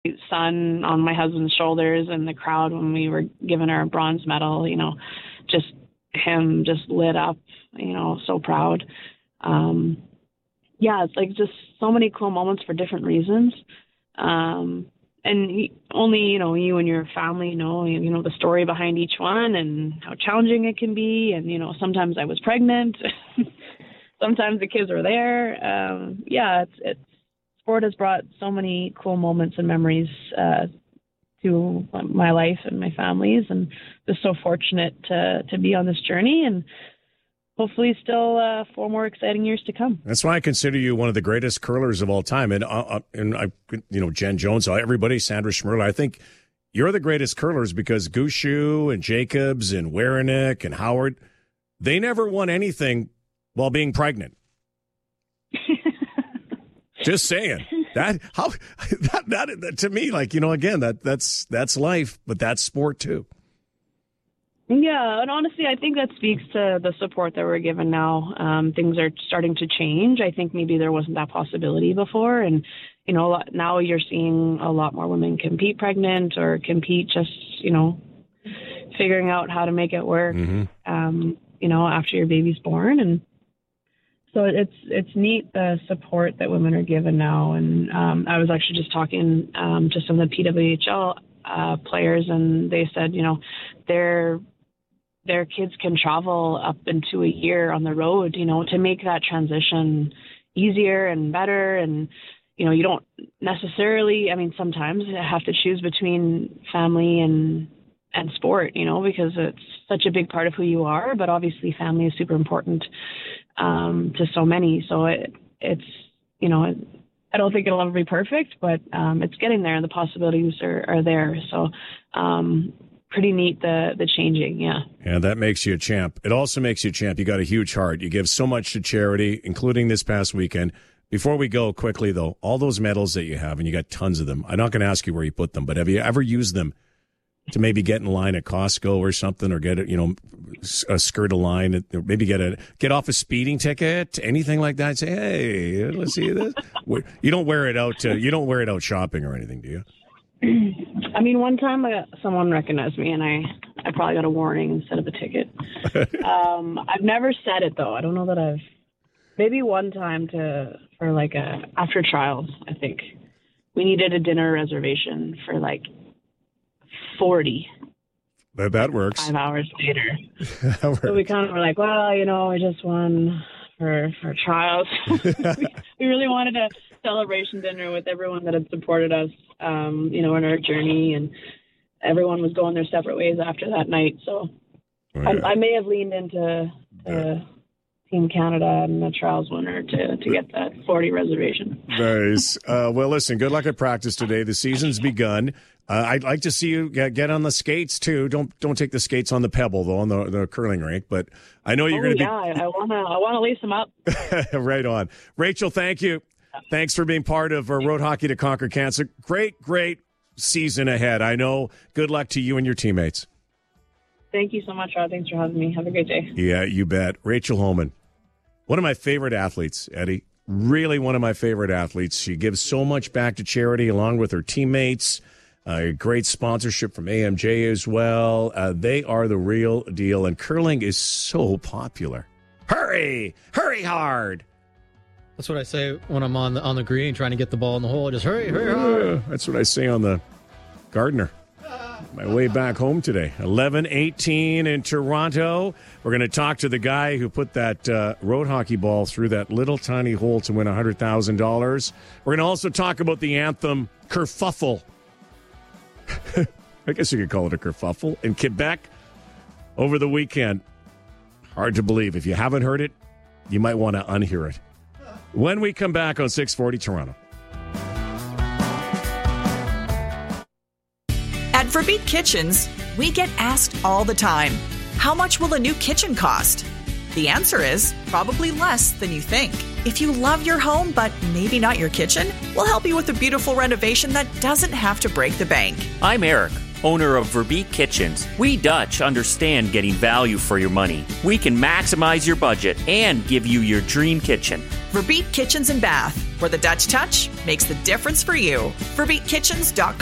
son on my husband's shoulders in the crowd when we were given our bronze medal, just him just lit up, so proud. It's like just so many cool moments for different reasons. And only, you and your family know the story behind each one and how challenging it can be. And, sometimes I was pregnant. Sometimes the kids were there. Sport has brought so many cool moments and memories to my life and my family's, and just so fortunate to be on this journey, and hopefully still 4 more exciting years to come. That's why I consider you one of the greatest curlers of all time. And Jen Jones, everybody, Sandra Schmirler, I think you're the greatest curlers because Gushue and Jacobs and Werenich and Howard, they never won anything while being pregnant. Just saying. That to me, again, that's life, but that's sport too. Yeah, and honestly, I think that speaks to the support that we're given now. Things are starting to change. I think maybe there wasn't that possibility before, and now you're seeing a lot more women compete pregnant or compete just figuring out how to make it work. After your baby's born, and so it's neat the support that women are given now. And I was actually just talking to some of the PWHL players, and they said their kids can travel up into a year on the road, to make that transition easier and better. And, you don't necessarily, sometimes you have to choose between family and sport, because it's such a big part of who you are. But obviously family is super important to so many. So it's, I don't think it'll ever be perfect, but it's getting there and the possibilities are there. So, pretty neat, the changing, yeah. And that makes you a champ. It also makes you a champ. You got a huge heart. You give so much to charity, including this past weekend. Before we go, quickly, though, all those medals that you have, and you got tons of them, I'm not going to ask you where you put them, but have you ever used them to maybe get in line at Costco or something, or get skirt a line, or maybe get off a speeding ticket, anything like that? Say, hey, let's see this. You don't wear it out shopping or anything, do you? One time someone recognized me, and I probably got a warning instead of a ticket. I've never said it, though. I don't know that maybe one time for after trials, I think. We needed a dinner reservation for 40. That works. 5 hours later. That works. So we kind of were like, well, we just won for trials. We really wanted a celebration dinner with everyone that had supported us, in our journey, and everyone was going their separate ways after that night. So I may have leaned into Team Canada and the trials winner to get that 40 reservation. Nice. Well, listen, good luck at practice today. The season's begun. I'd like to see you get on the skates too. Don't take the skates on the pebble though, on the curling rink. But I know you're going to be. I want to lace them up. Right on, Rachel. Thank you. Thanks for being part of Road Hockey to Conquer Cancer. Great season ahead. I know. Good luck to you and your teammates. Thank you so much, Rod. Thanks for having me. Have a great day. Yeah, you bet. Rachel Homan, one of my favorite athletes, Eddie. Really one of my favorite athletes. She gives so much back to charity along with her teammates. Great sponsorship from AMJ as well. They are the real deal, and curling is so popular. Hurry hard. That's what I say when I'm on the green trying to get the ball in the hole. Just hurry hard. That's what I say on the Gardner. My way back home today. 11:18 in Toronto. We're going to talk to the guy who put that road hockey ball through that little tiny hole to win $100,000. We're going to also talk about the anthem Kerfuffle. I guess you could call it a kerfuffle in Quebec over the weekend. Hard to believe. If you haven't heard it, you might want to unhear it. When we come back on 640 Toronto. At Verbeek Kitchens, we get asked all the time, how much will a new kitchen cost? The answer is probably less than you think. If you love your home, but maybe not your kitchen, we'll help you with a beautiful renovation that doesn't have to break the bank. I'm Eric, owner of Verbeek Kitchens. We Dutch understand getting value for your money. We can maximize your budget and give you your dream kitchen. Verbeek Kitchens and Bath, where the Dutch touch makes the difference for you. VerbeekKitchens.com.